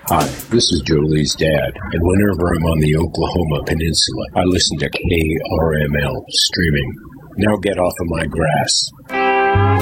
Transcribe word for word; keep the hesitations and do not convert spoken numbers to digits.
Hi, this is Jolie's dad, and whenever I'm on the Oklahoma Peninsula, I listen to K R M L streaming. Now get off of my grass.